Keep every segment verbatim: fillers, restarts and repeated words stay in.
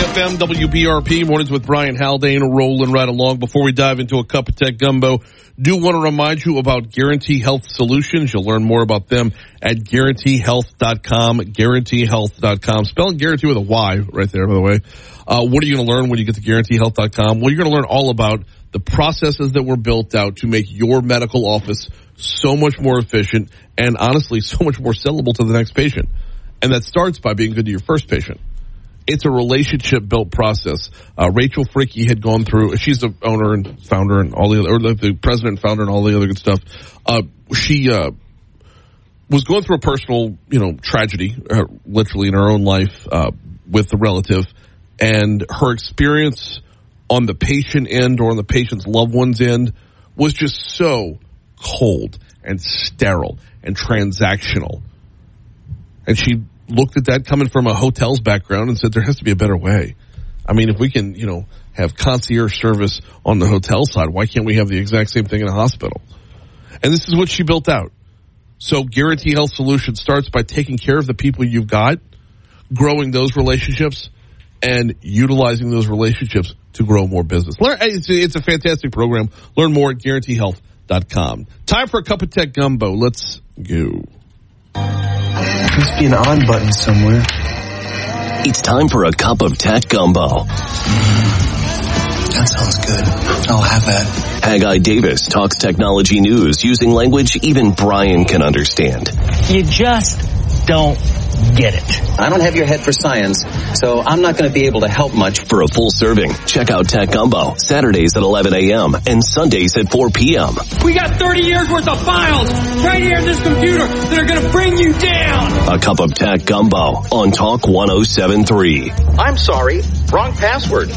F M, W B R P, mornings with Brian Haldane, rolling right along. Before we dive into a cup of tech gumbo, do want to remind you about Guarantee Health Solutions. You'll learn more about them at guarantee health dot com, guarantee health dot com. Spelling guarantee with a Y right there, by the way. Uh, what are you going to learn when you get to guarantee health dot com? Well, you're going to learn all about the processes that were built out to make your medical office so much more efficient and, honestly, so much more sellable to the next patient. And that starts by being good to your first patient. It's a relationship-built process. Uh, Rachel Fricke had gone through, she's the owner and founder and all the other, or the, the president and founder and all the other good stuff. Uh, she uh, was going through a personal, you know, tragedy, uh, literally in her own life uh, with a relative. And her experience on the patient end or on the patient's loved one's end was just so cold and sterile and transactional. And she looked at that coming from a hotel's background and said, there has to be a better way. I mean, if we can, you know, have concierge service on the hotel side, why can't we have the exact same thing in a hospital? And this is what she built out. So Guarantee Health Solutions starts by taking care of the people you've got, growing those relationships, and utilizing those relationships to grow more business. Learn, it's, it's a fantastic program. Learn more at guarantee health dot com. Time for a cup of tech gumbo. Let's go. There must be an on button somewhere. It's time for a cup of tech gumbo. That sounds good. I'll have that. Haggai Davis talks technology news using language even Brian can understand. You just don't get it. I don't have your head for science, so I'm not going to be able to help much. For a full serving, check out Tech Gumbo, Saturdays at eleven a.m. and Sundays at four p.m. We got thirty years worth of files right here in this computer that are going to bring you down. A cup of Tech Gumbo on Talk one oh seven point three. I'm sorry, wrong password.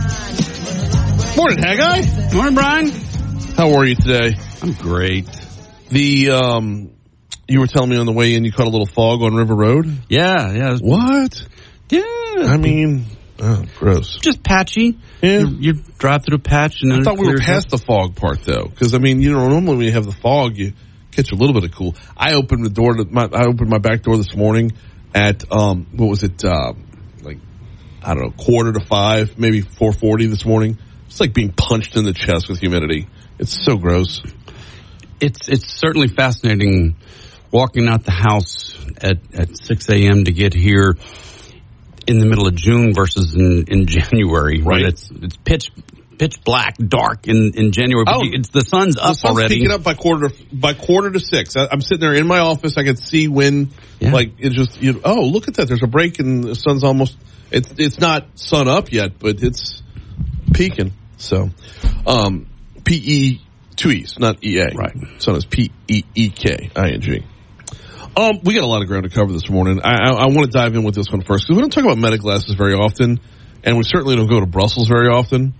Morning, Haggai. Morning, Brian. How are you today? I'm great. The, um... You were telling me on the way in you caught a little fog on River Road? Yeah, yeah. What? Yeah. I mean, oh, gross. Just patchy. Yeah. You, you drive through the patch and then I thought we were past the fog part, though. Because, I mean, you know, normally when you have the fog, you catch a little bit of cool. I opened the door, to my, I opened my back door this morning at, um, what was it, uh, like, I don't know, quarter to five, maybe four forty this morning. It's like being punched in the chest with humidity. It's so gross. It's, it's certainly fascinating walking out the house at, at six a.m. to get here in the middle of June versus in, in January. Right. It's it's pitch pitch black, dark in, in January. But oh, it's the sun's up the sun's already. Peeking up by quarter to, by quarter to six. I, I'm sitting there in my office. I can see when, yeah. like, it's just, you know, oh, look at that. There's a break and the sun's almost, it's, it's not sun up yet, but it's peaking. So, um, P E, two E's, not E A. Right. Sun is P E E K I N G. Um, we got a lot of ground to cover this morning. I, I, I want to dive in with this one first because we don't talk about Meta glasses very often, and we certainly don't go to Brussels very often.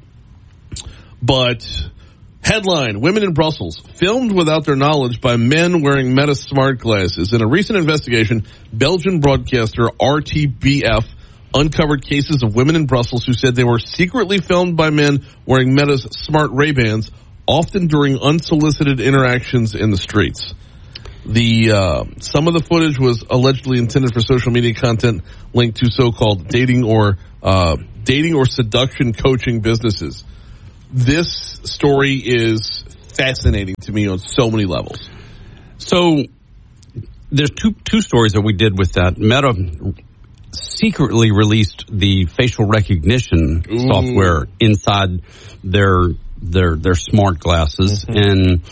But headline: Women in Brussels filmed without their knowledge by men wearing Meta smart glasses. In a recent investigation, Belgian broadcaster R T B F uncovered cases of women in Brussels who said they were secretly filmed by men wearing Meta's smart Ray-Bans, often during unsolicited interactions in the streets. The uh, some of the footage was allegedly intended for social media content linked to so-called dating or uh, dating or seduction coaching businesses. This story is fascinating to me on so many levels. So there's two two stories that we did with that. Meta secretly released the facial recognition Ooh. software inside their their their smart glasses mm-hmm. and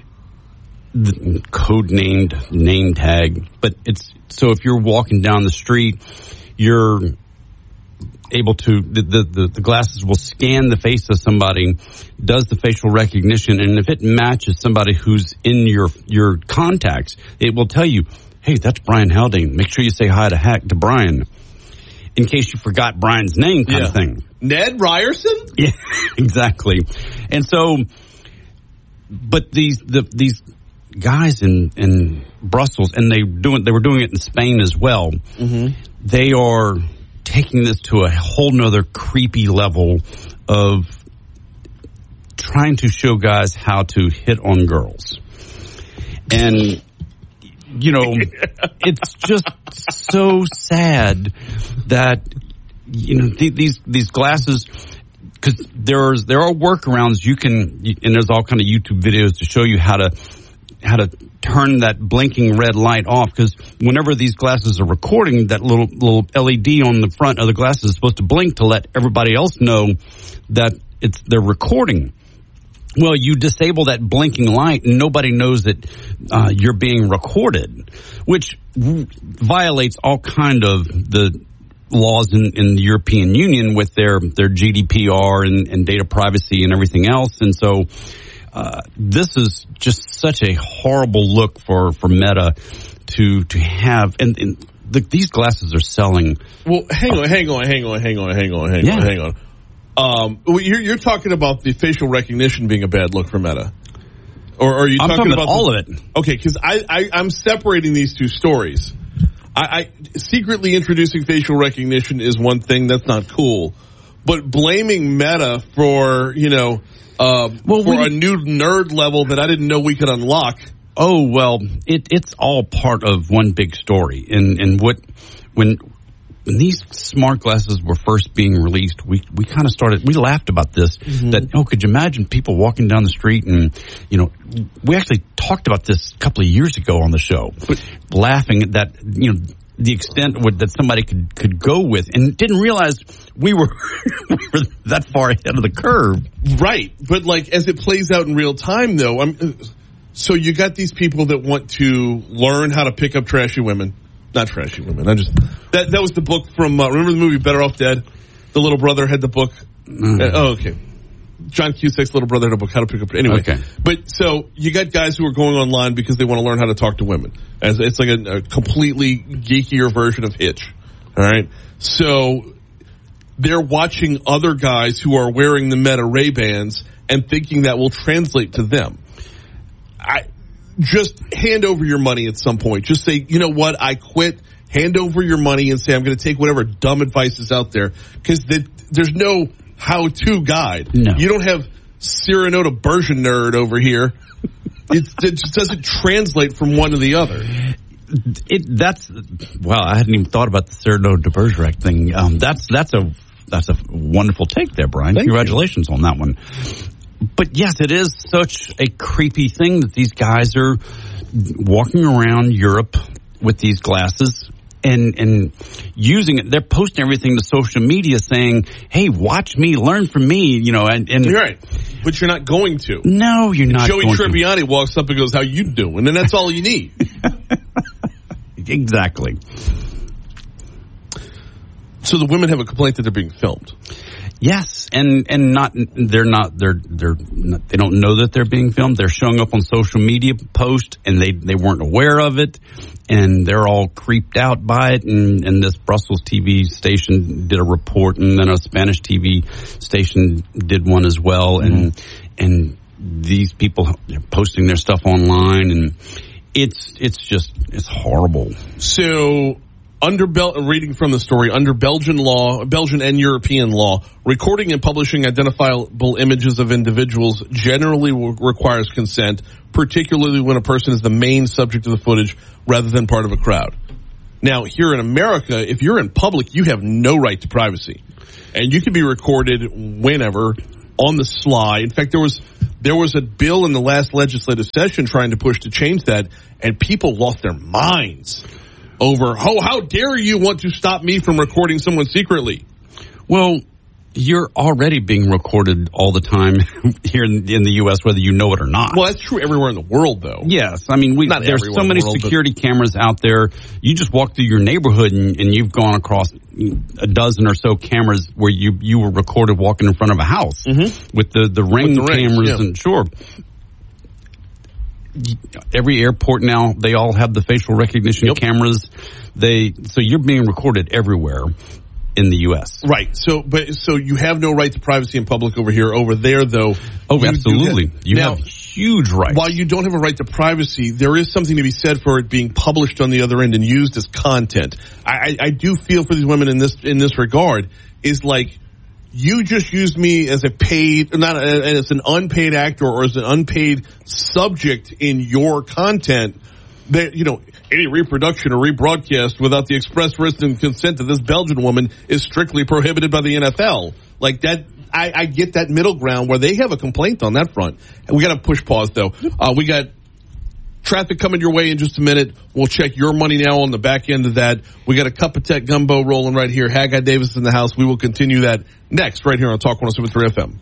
the code named name tag. But it's so if you're walking down the street, you're able to the, the the glasses will scan the face of somebody, does the facial recognition, and if it matches somebody who's in your your contacts, it will tell you, hey, that's Brian Haldane. Make sure you say hi to hack to Brian, in case you forgot Brian's name, kind yeah. of thing. Ned Ryerson? Yeah, exactly. And so, but these the these guys in in Brussels, and they doing they were doing it in Spain as well. Mm-hmm. They are taking this to a whole nother creepy level of trying to show guys how to hit on girls. And, you know, it's just so sad that you know, th- these these glasses, because there's there are workarounds you can, and there's all kind of YouTube videos to show you how to how to turn that blinking red light off. Because whenever these glasses are recording, that little little L E D on the front of the glasses is supposed to blink to let everybody else know that it's they're recording. Well, you disable that blinking light, and nobody knows that uh, you're being recorded, which v- violates all kind of the laws in, in the European Union with their, their G D P R and, and data privacy and everything else. And so uh, this is just such a horrible look for, for Meta to to have. And, and the, these glasses are selling. Well, hang on, hang on, hang on, hang on, hang on, hang Yeah. on, hang on. Um, you're, you're talking about the facial recognition being a bad look for Meta, or, or are you I'm talking, talking about about all the, of it? Okay, because I, I I'm separating these two stories. I, I secretly introducing facial recognition is one thing that's not cool, but blaming Meta for you know uh, well, for we, a new nerd level that I didn't know we could unlock. Oh well, it, it's all part of one big story, and and what when. When these smart glasses were first being released, we, we kind of started, we laughed about this, mm-hmm. that, oh, could you imagine people walking down the street and, you know, we actually talked about this a couple of years ago on the show, but laughing at that, you know, the extent with, that somebody could, could go with, and didn't realize we were, we were that far ahead of the curve. Right. But like, as it plays out in real time though, I'm, so you got these people that want to learn how to pick up trashy women. Not trashy women. I just that that was the book from uh, remember the movie Better Off Dead? The little brother had the book. Mm. Uh, oh, okay. John Cusack's little brother had a book, How to Pick Up. Anyway, okay. But so you got guys who are going online because they want to learn how to talk to women. As it's like a, a completely geekier version of Hitch. All right. So they're watching other guys who are wearing the Meta Ray-Bans and thinking that will translate to them. I. Just hand over your money at some point. Just say, you know what, I quit. Hand over your money and say, I'm going to take whatever dumb advice is out there. Because the, there's no how-to guide. No. You don't have Cyrano to Bergin nerd over here. It, it just doesn't translate from one to the other. It that's wow. I hadn't even thought about the Cyrano de Bergerac thing. Um, that's that's a that's a wonderful take there, Brian. Thank Congratulations you. on that one. But yes, it is such a creepy thing that these guys are walking around Europe with these glasses and and using it. They're posting everything to social media saying, hey, watch me, learn from me, you know. And, and you're right. But you're not going to. No, you're not Joey going Tribbiani to. walks up and goes, how you doing? And that's all you need. Exactly. So the women have a complaint that they're being filmed. Yes, and and not they're not they're they're not, they don't know that they're being filmed. They're showing up on social media posts, and they they weren't aware of it, and they're all creeped out by it. And, and this Brussels T V station did a report, and then a Spanish T V station did one as well. Mm-hmm. And and these people are posting their stuff online, and it's it's just it's horrible. So. Under Bel- reading from the story, under Belgian law, Belgian and European law, recording and publishing identifiable images of individuals generally w- requires consent, particularly when a person is the main subject of the footage rather than part of a crowd. Now, here in America, if you're in public, you have no right to privacy. And you can be recorded whenever, on the sly. In fact, there was there was a bill in the last legislative session trying to push to change that, and people lost their minds over, oh, how dare you want to stop me from recording someone secretly? Well, you're already being recorded all the time here in, in the U S, whether you know it or not. Well, that's true everywhere in the world, though. Yes. I mean, we, Not there's so many world, security but... cameras out there. You just walk through your neighborhood and, and you've gone across a dozen or so cameras where you, you were recorded walking in front of a house mm-hmm. with the, the ring the cameras. Rings, yeah. And sure. Every airport now, they all have the facial recognition yep. cameras. They so you're being recorded everywhere in the U S. Right. So, but so you have no right to privacy in public over here. Over there, though. Oh, you absolutely. Have, you now, have huge rights. While you don't have a right to privacy, there is something to be said for it being published on the other end and used as content. I, I, I do feel for these women in this in this regard. Is like, you just used me as a paid, not as an unpaid actor or as an unpaid subject in your content. That, you know, Any reproduction or rebroadcast without the express written consent of this Belgian woman is strictly prohibited by the N F L. Like that, I, I get that middle ground where they have a complaint on that front. We got to push pause though. Uh, we got traffic coming your way in just a minute. We'll check your money now on the back end of that. We got a Cup of Tech Gumbo rolling right here. Haggai Davis in the house. We will continue that next right here on Talk one oh seven point three F M.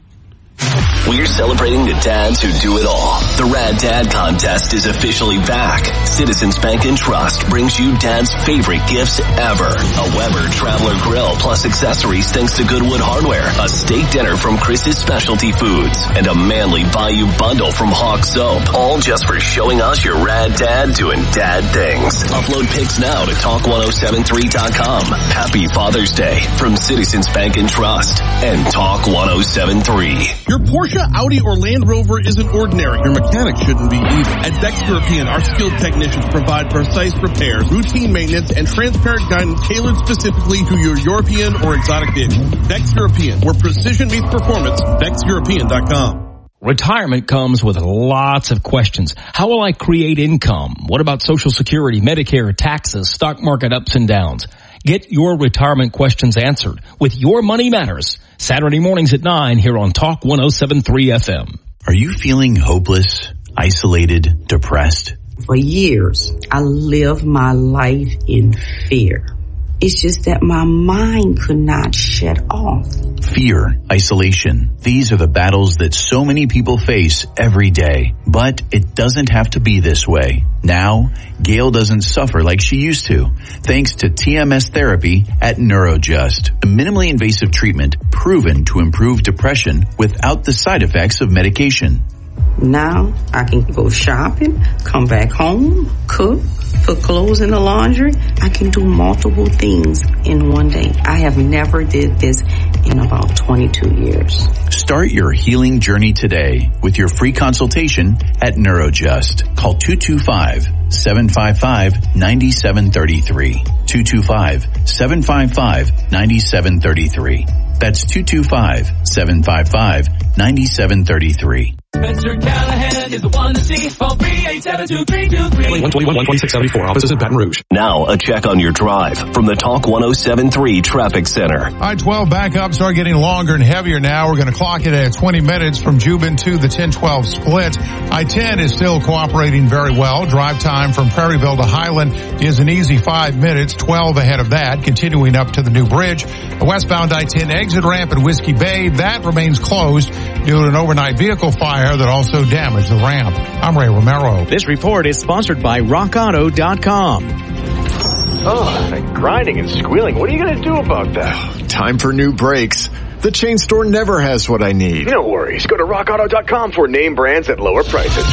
We're celebrating the dads who do it all. The Rad Dad Contest is officially back. Citizens Bank and Trust brings you Dad's favorite gifts ever. A Weber Traveler Grill plus accessories thanks to Goodwood Hardware. A steak dinner from Chris's Specialty Foods. And a Manly Bayou bundle from Hawk Soap. All just for showing us your Rad Dad doing dad things. Upload pics now to talk ten seventy-three dot com. Happy Father's Day from Citizens Bank and Trust and Talk ten seventy-three. Your Porsche, Audi, or Land Rover isn't ordinary. Your mechanic shouldn't be either. At Bex European, our skilled technicians provide precise repairs, routine maintenance, and transparent guidance tailored specifically to your European or exotic vehicle. Bex European, where precision meets performance. Bex European dot com. Retirement comes with lots of questions. How will I create income? What about Social Security, Medicare, taxes, stock market ups and downs? Get your retirement questions answered with Your Money Matters. Saturday mornings at nine here on Talk ten seventy-three F M. Are you feeling hopeless, isolated, depressed? For years, I lived my life in fear. It's just that my mind could not shut off. Fear, isolation. These are the battles that so many people face every day. But it doesn't have to be this way. Now, Gail doesn't suffer like she used to, thanks to T M S therapy at NeuroJust, a minimally invasive treatment proven to improve depression without the side effects of medication. Now I can go shopping, come back home, cook, put clothes in the laundry. I can do multiple things in one day. I have never did this in about twenty-two years. Start your healing journey today with your free consultation at NeuroJust. Call two two five, seven five five, nine seven three three. two two five, seven five five, nine seven three three. That's two two five, seven five five, nine seven three three. Mister Callahan is the one to see. Phone three eight seven two three two three. one twenty-one, one twenty-six seventy-four. Offices in Baton Rouge. Now, a check on your drive from the Talk ten seventy-three Traffic Center. I twelve backups are getting longer and heavier now. We're going to clock it at twenty minutes from Jubin to the ten twelve split. I ten is still cooperating very well. Drive time from Prairieville to Highland is an easy five minutes, twelve ahead of that, continuing up to the new bridge. The westbound I ten exit ramp at Whiskey Bay, that remains closed due to an overnight vehicle fire that also damaged the ramp. I'm Ray Romero. This report is sponsored by rock auto dot com. Oh, that grinding and squealing. What are you going to do about that? Time for new brakes. The chain store never has what I need. No worries. Go to rock auto dot com for name brands at lower prices.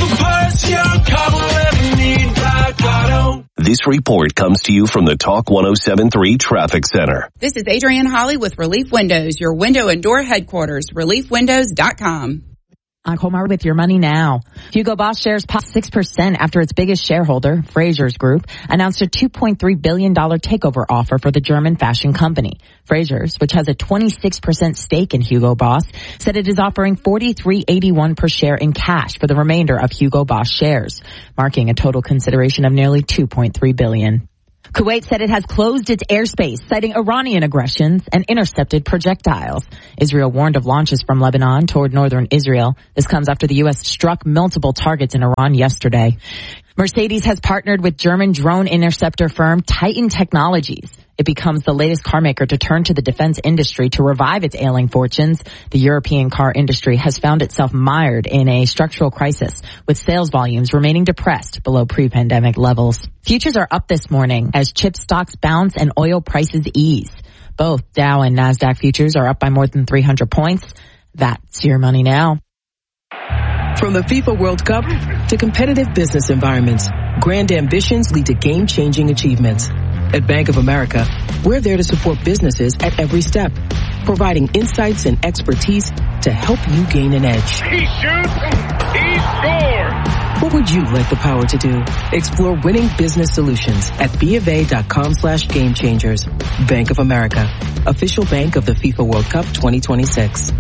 This report comes to you from the Talk ten seventy-three Traffic Center. This is Adrienne Holly with Relief Windows, your window and door headquarters, relief windows dot com. I'm Colmar with your money now. Hugo Boss shares popped six percent after its biggest shareholder, Frasers Group, announced a two point three billion dollars takeover offer for the German fashion company. Frasers, which has a twenty-six percent stake in Hugo Boss, said it is offering forty-three eighty-one per share in cash for the remainder of Hugo Boss shares, marking a total consideration of nearly two point three billion dollars. Kuwait said it has closed its airspace, citing Iranian aggressions and intercepted projectiles. Israel warned of launches from Lebanon toward northern Israel. This comes after the U S struck multiple targets in Iran yesterday. Mercedes has partnered with German drone interceptor firm Titan Technologies. It becomes the latest car maker to turn to the defense industry to revive its ailing fortunes. The European car industry has found itself mired in a structural crisis, with sales volumes remaining depressed below pre-pandemic levels. Futures are up this morning as chip stocks bounce and oil prices ease. Both Dow and NASDAQ futures are up by more than three hundred points. That's your money now. From the FIFA World Cup to competitive business environments, grand ambitions lead to game-changing achievements. At Bank of America, we're there to support businesses at every step, providing insights and expertise to help you gain an edge. He shoots, he scores! What would you like the power to do? Explore winning business solutions at BofA.com slash game changers. Bank of America, official bank of the FIFA World Cup twenty twenty-six.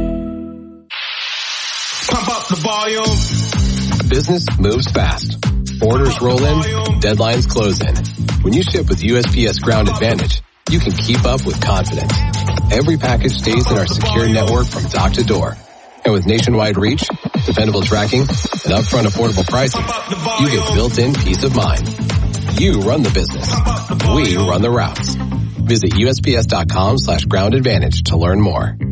Pump up the volume. Business moves fast. orders roll in, deadlines close in. When you ship with U S P S Ground Advantage, you can keep up with confidence. Every package stays in our secure network from dock to door. And with nationwide reach, dependable tracking, and upfront affordable pricing, you get built-in peace of mind. You run the business. We run the routes. Visit U S P S dot com slash ground advantage to learn more.